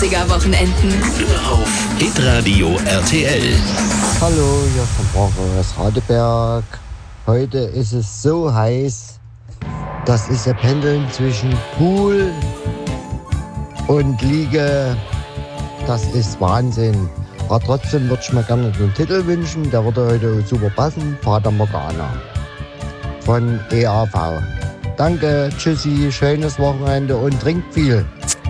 80er-Wochenenden. Nur auf Hitradio RTL. Hallo, hier ist der Braucher aus Radeberg. Heute ist es so heiß, das ist ein Pendeln zwischen Pool und Liege. Das ist Wahnsinn. Aber trotzdem würde ich mir gerne den Titel wünschen. Der würde heute super passen. Fata Morgana von EAV. Danke, tschüssi, schönes Wochenende und trinkt viel.